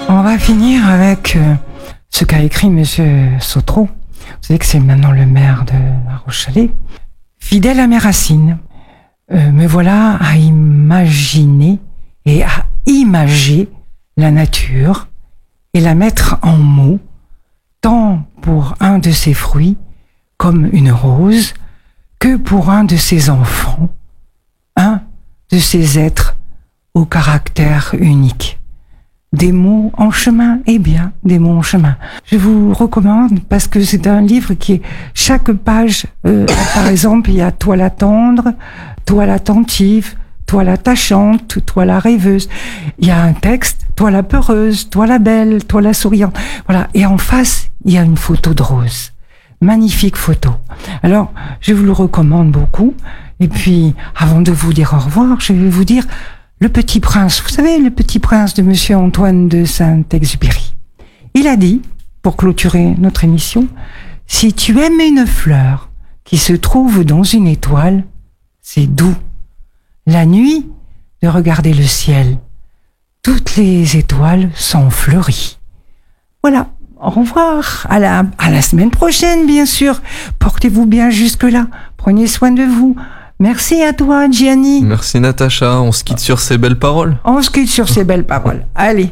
On va finir avec ce qu'a écrit Monsieur Sautreau. Vous savez que c'est maintenant le maire de La Roche-Chalais. Fidèle à mes racines, me voilà à imaginer et à imager la nature et la mettre en mots, tant pour un de ses fruits, comme une rose, que pour un de ses enfants, un de ces êtres au caractère unique. Des mots en chemin, eh bien, des mots en chemin. Je vous recommande parce que c'est un livre qui est chaque page, par exemple, il y a toi la tendre, toi l'attentive, toi l'attachante, toi la rêveuse. Il y a un texte, toi la peureuse, toi la belle, toi la souriante. Voilà. Et en face, il y a une photo de rose. Magnifique photo. Alors, je vous le recommande beaucoup. Et puis, avant de vous dire au revoir, je vais vous dire Le Petit Prince. Vous savez, Le Petit Prince de Monsieur Antoine de Saint-Exupéry. Il a dit, pour clôturer notre émission, si tu aimes une fleur qui se trouve dans une étoile, c'est doux. La nuit, de regarder le ciel. Toutes les étoiles sont fleuries. Voilà. Au revoir. À la semaine prochaine, bien sûr. Portez-vous bien jusque-là. Prenez soin de vous. Merci à toi, Gianni. Merci Natacha, on se quitte sur ces belles paroles. On se quitte sur ces belles paroles. Allez.